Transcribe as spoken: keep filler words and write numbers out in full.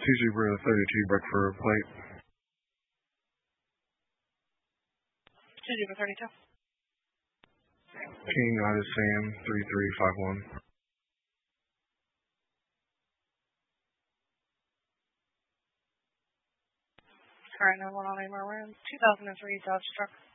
two Super thirty-two, break for plate. two Super thirty-two. King Ida Sam, three three five one. Current number one on A M R two thousand three Dodge truck.